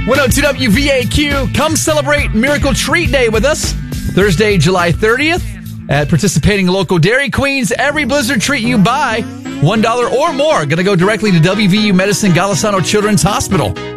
102 WVAQ. Come celebrate Miracle Treat Day with us. Thursday, July 30th at participating local Dairy Queens. Every Blizzard treat you buy, $1 or more, going to go directly to WVU Medicine Golisano Children's Hospital.